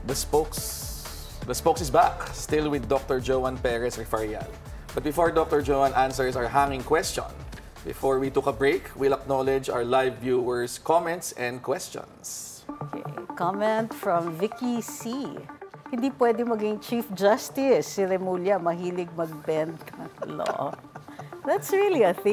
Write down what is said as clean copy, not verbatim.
The spokes is back, still with Dr. Joan Perez Refarial. But before Dr. Joan answers our hanging question, before we took a break, we'll acknowledge our live viewers' comments and questions. Okay. Comment from Vicky C. Hindi pwede maging Chief Justice si Remulla, mahilig mag-bend ng law. That's really a thing.